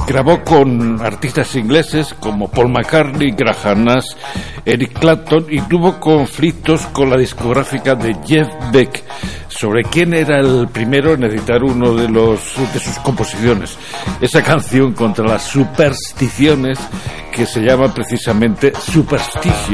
Grabó con artistas ingleses como Paul McCartney, Graham Nash, Eric Clapton, y tuvo conflictos con la discográfica de Jeff Beck sobre quién era el primero en editar uno de sus composiciones. Esa canción contra las supersticiones que se llama precisamente Superstition.